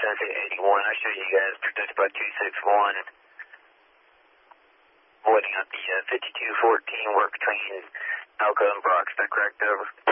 Tennessee 81. I showed you guys produced by 261. Waiting on the 5214 work between Alco and Brock. Is that correct? Over.